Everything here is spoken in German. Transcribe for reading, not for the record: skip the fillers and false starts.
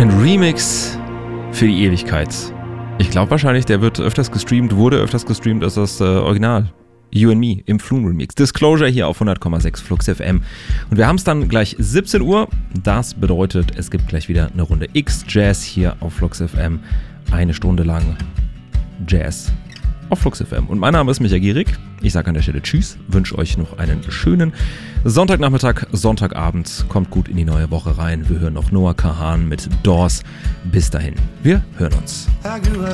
Auch ein Remix für die Ewigkeit. Ich glaube wahrscheinlich, der wurde öfters gestreamt als das Original. You and Me im Flun Remix. Disclosure hier auf 100,6 Flux FM. Und wir haben es dann gleich 17 Uhr. Das bedeutet, es gibt gleich wieder eine Runde X-Jazz hier auf Flux FM. Eine Stunde lang Jazz auf Flux FM. Und mein Name ist Michael Gierig. Ich sage an der Stelle Tschüss, wünsche euch noch einen schönen Sonntagnachmittag, Sonntagabend. Kommt gut in die neue Woche rein. Wir hören noch Noah Kahan mit Doors. Bis dahin, wir hören uns.